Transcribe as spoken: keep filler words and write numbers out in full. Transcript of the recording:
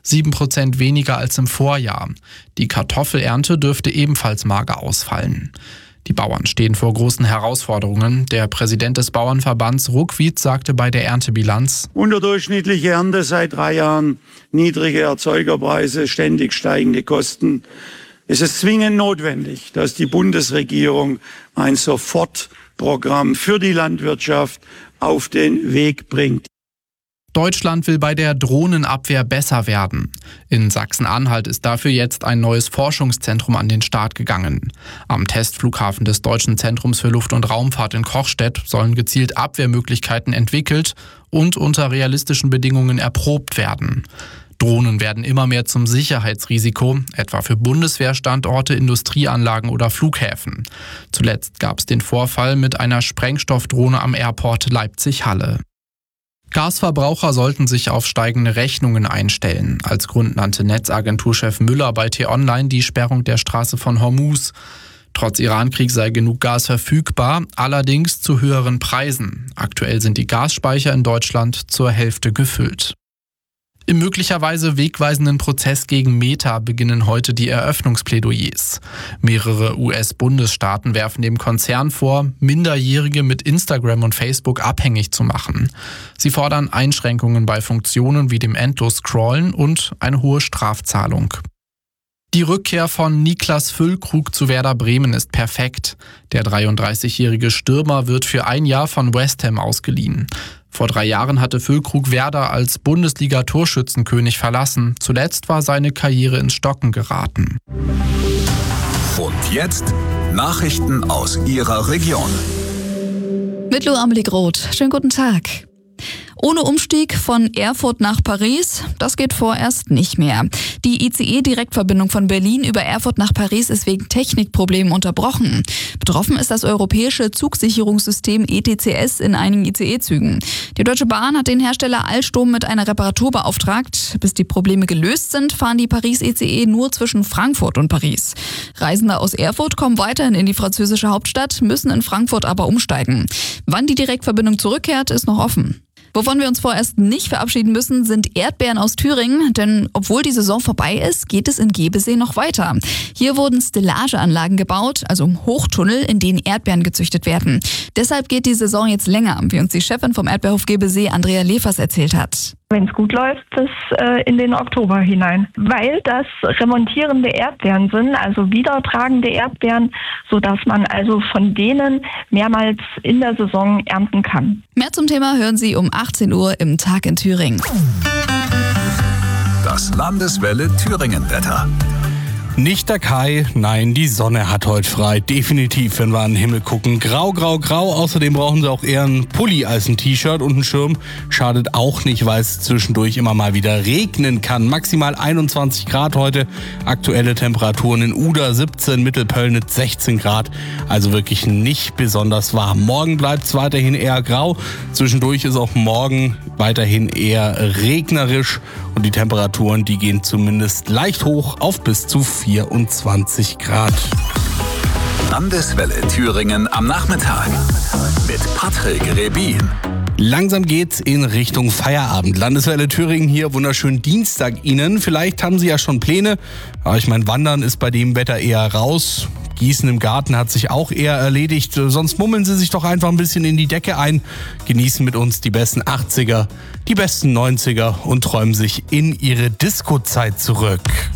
sieben Prozent weniger als im Vorjahr. Die Kartoffelernte dürfte ebenfalls mager ausfallen. Die Bauern stehen vor großen Herausforderungen. Der Präsident des Bauernverbands Ruckwied sagte bei der Erntebilanz: Unterdurchschnittliche Ernte seit drei Jahren, niedrige Erzeugerpreise, ständig steigende Kosten. Es ist zwingend notwendig, dass die Bundesregierung ein Sofortprogramm für die Landwirtschaft auf den Weg bringt. Deutschland will bei der Drohnenabwehr besser werden. In Sachsen-Anhalt ist dafür jetzt ein neues Forschungszentrum an den Start gegangen. Am Testflughafen des Deutschen Zentrums für Luft- und Raumfahrt in Kochstedt sollen gezielt Abwehrmöglichkeiten entwickelt und unter realistischen Bedingungen erprobt werden. Drohnen werden immer mehr zum Sicherheitsrisiko, etwa für Bundeswehrstandorte, Industrieanlagen oder Flughäfen. Zuletzt gab es den Vorfall mit einer Sprengstoffdrohne am Airport Leipzig-Halle. Gasverbraucher sollten sich auf steigende Rechnungen einstellen. Als Grund nannte Netzagenturchef Müller bei T-Online die Sperrung der Straße von Hormuz. Trotz Irankrieg sei genug Gas verfügbar, allerdings zu höheren Preisen. Aktuell sind die Gasspeicher in Deutschland zur Hälfte gefüllt. Im möglicherweise wegweisenden Prozess gegen Meta beginnen heute die Eröffnungsplädoyers. Mehrere U S-Bundesstaaten werfen dem Konzern vor, Minderjährige mit Instagram und Facebook abhängig zu machen. Sie fordern Einschränkungen bei Funktionen wie dem Endlos-Scrollen und eine hohe Strafzahlung. Die Rückkehr von Niklas Füllkrug zu Werder Bremen ist perfekt. Der dreiunddreißigjährige Stürmer wird für ein Jahr von West Ham ausgeliehen. Vor drei Jahren hatte Füllkrug Werder als Bundesliga-Torschützenkönig verlassen. Zuletzt war seine Karriere ins Stocken geraten. Und jetzt Nachrichten aus Ihrer Region. Mit Lou Amelie Groth. Schönen guten Tag. Ohne Umstieg von Erfurt nach Paris, das geht vorerst nicht mehr. Die I C E-Direktverbindung von Berlin über Erfurt nach Paris ist wegen Technikproblemen unterbrochen. Betroffen ist das europäische Zugsicherungssystem E T C S in einigen I C E-Zügen. Die Deutsche Bahn hat den Hersteller Alstom mit einer Reparatur beauftragt. Bis die Probleme gelöst sind, fahren die Paris-E C E nur zwischen Frankfurt und Paris. Reisende aus Erfurt kommen weiterhin in die französische Hauptstadt, müssen in Frankfurt aber umsteigen. Wann die Direktverbindung zurückkehrt, ist noch offen. Wovon wir uns vorerst nicht verabschieden müssen, sind Erdbeeren aus Thüringen, denn obwohl die Saison vorbei ist, geht es in Gebesee noch weiter. Hier wurden Stellageanlagen gebaut, also Hochtunnel, in denen Erdbeeren gezüchtet werden. Deshalb geht die Saison jetzt länger, wie uns die Chefin vom Erdbeerhof Gebesee, Andrea Lefers, erzählt hat. Wenn es gut läuft, bis äh, in den Oktober hinein. Weil das remontierende Erdbeeren sind, also wiedertragende Erdbeeren, sodass man also von denen mehrmals in der Saison ernten kann. Mehr zum Thema hören Sie um achtzehn Uhr im Tag in Thüringen. Das Landeswelle Thüringen-Wetter. Nicht der Kai, nein, die Sonne hat heute frei. Definitiv, wenn wir an den Himmel gucken. Grau, grau, grau. Außerdem brauchen sie auch eher einen Pulli als ein T-Shirt und ein Schirm. Schadet auch nicht, weil es zwischendurch immer mal wieder regnen kann. Maximal einundzwanzig Grad heute. Aktuelle Temperaturen in Uda siebzehn, Mittelpöllnitz sechzehn Grad. Also wirklich nicht besonders warm. Morgen bleibt es weiterhin eher grau. Zwischendurch ist auch morgen weiterhin eher regnerisch. Und die Temperaturen, die gehen zumindest leicht hoch auf bis zu vierundzwanzig Grad. Landeswelle Thüringen am Nachmittag mit Patrick Rebin. Langsam geht's in Richtung Feierabend. Landeswelle Thüringen hier, wunderschönen Dienstag Ihnen. Vielleicht haben Sie ja schon Pläne. Aber ich meine, Wandern ist bei dem Wetter eher raus. Gießen im Garten hat sich auch eher erledigt. Sonst mummeln Sie sich doch einfach ein bisschen in die Decke ein. Genießen mit uns die besten achtziger, die besten neunziger und träumen sich in Ihre Disco-Zeit zurück.